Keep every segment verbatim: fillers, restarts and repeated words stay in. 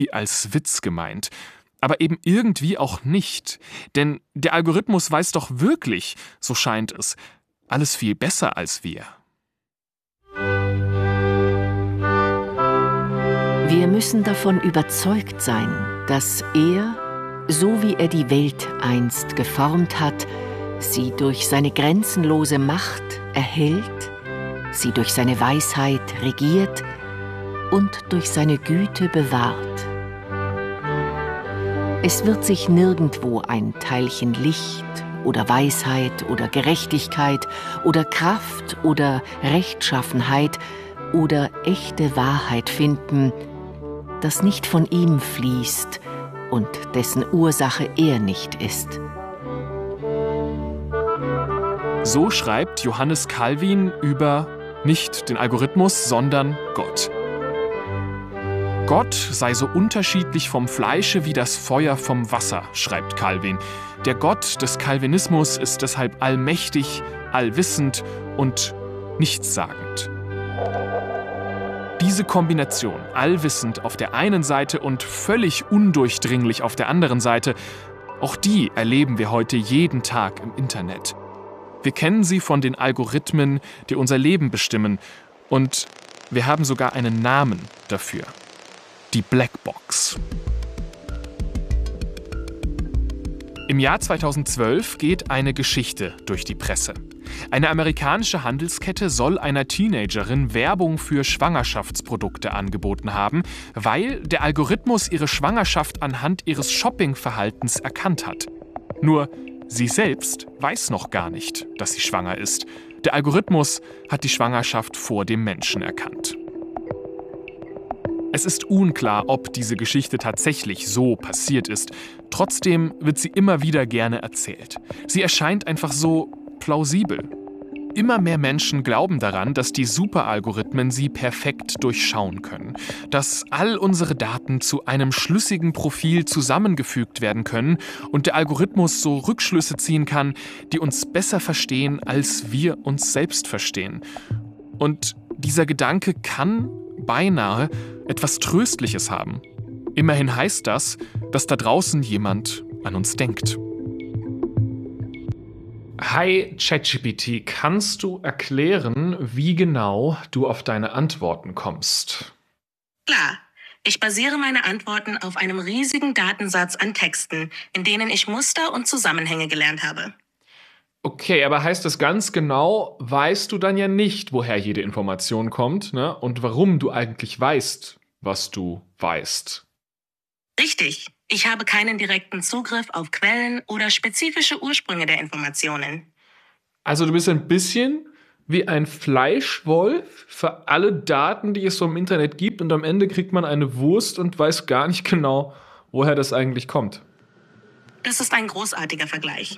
als Witz gemeint. Aber eben irgendwie auch nicht. Denn der Algorithmus weiß doch wirklich, so scheint es, alles viel besser als wir. Wir müssen davon überzeugt sein, dass er, so wie er die Welt einst geformt hat, sie durch seine grenzenlose Macht erhält, sie durch seine Weisheit regiert und durch seine Güte bewahrt. Es wird sich nirgendwo ein Teilchen Licht oder Weisheit oder Gerechtigkeit oder Kraft oder Rechtschaffenheit oder echte Wahrheit finden, das nicht von ihm fließt und dessen Ursache er nicht ist. So schreibt Johannes Calvin über nicht den Algorithmus, sondern Gott. Gott sei so unterschiedlich vom Fleische wie das Feuer vom Wasser, schreibt Calvin. Der Gott des Calvinismus ist deshalb allmächtig, allwissend und nichtssagend. Diese Kombination, allwissend auf der einen Seite und völlig undurchdringlich auf der anderen Seite, auch die erleben wir heute jeden Tag im Internet. Wir kennen sie von den Algorithmen, die unser Leben bestimmen, und wir haben sogar einen Namen dafür: die Blackbox. Im Jahr zweitausendzwölf geht eine Geschichte durch die Presse. Eine amerikanische Handelskette soll einer Teenagerin Werbung für Schwangerschaftsprodukte angeboten haben, weil der Algorithmus ihre Schwangerschaft anhand ihres Shoppingverhaltens erkannt hat. Nur sie selbst weiß noch gar nicht, dass sie schwanger ist. Der Algorithmus hat die Schwangerschaft vor dem Menschen erkannt. Es ist unklar, ob diese Geschichte tatsächlich so passiert ist. Trotzdem wird sie immer wieder gerne erzählt. Sie erscheint einfach so plausibel. Immer mehr Menschen glauben daran, dass die Superalgorithmen sie perfekt durchschauen können, dass all unsere Daten zu einem schlüssigen Profil zusammengefügt werden können und der Algorithmus so Rückschlüsse ziehen kann, die uns besser verstehen, als wir uns selbst verstehen. Und dieser Gedanke kann beinahe etwas Tröstliches haben. Immerhin heißt das, dass da draußen jemand an uns denkt. Hi ChatGPT, kannst du erklären, wie genau du auf deine Antworten kommst? Klar, ich basiere meine Antworten auf einem riesigen Datensatz an Texten, in denen ich Muster und Zusammenhänge gelernt habe. Okay, aber heißt das ganz genau, weißt du dann ja nicht, woher jede Information kommt, ne? Und warum du eigentlich weißt, was du weißt. Richtig. Ich habe keinen direkten Zugriff auf Quellen oder spezifische Ursprünge der Informationen. Also du bist ein bisschen wie ein Fleischwolf für alle Daten, die es so im Internet gibt, und am Ende kriegt man eine Wurst und weiß gar nicht genau, woher das eigentlich kommt. Das ist ein großartiger Vergleich.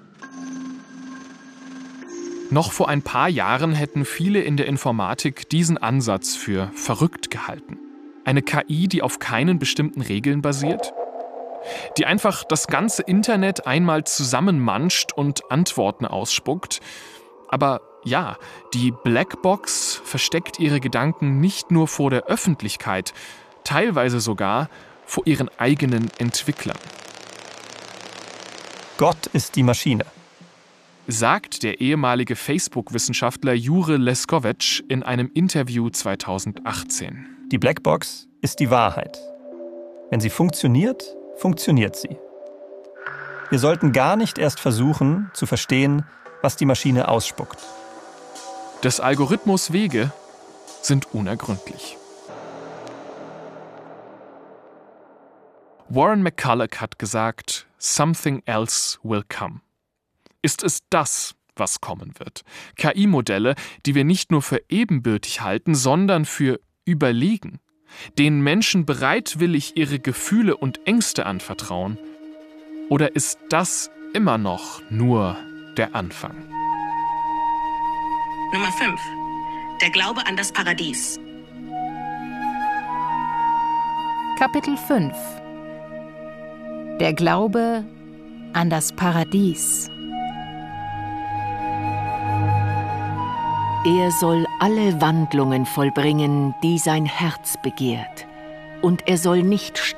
Noch vor ein paar Jahren hätten viele in der Informatik diesen Ansatz für verrückt gehalten. Eine K I, die auf keinen bestimmten Regeln basiert, die einfach das ganze Internet einmal zusammenmanscht und Antworten ausspuckt. Aber ja, die Blackbox versteckt ihre Gedanken nicht nur vor der Öffentlichkeit, teilweise sogar vor ihren eigenen Entwicklern. Gott ist die Maschine, sagt der ehemalige Facebook-Wissenschaftler Jure Leskovec in einem Interview zweitausendachtzehn. Die Blackbox ist die Wahrheit. Wenn sie funktioniert, funktioniert sie. Wir sollten gar nicht erst versuchen, zu verstehen, was die Maschine ausspuckt. Des Algorithmus Wege sind unergründlich. Warren McCulloch hat gesagt, "Something else will come." Ist es das, was kommen wird? K I-Modelle, die wir nicht nur für ebenbürtig halten, sondern für überlegen, denen Menschen bereitwillig ihre Gefühle und Ängste anvertrauen? Oder ist das immer noch nur der Anfang? Nummer fünf. Der Glaube an das Paradies. Kapitel fünf. Der Glaube an das Paradies. Er soll alle Wandlungen vollbringen, die sein Herz begehrt, und er soll nicht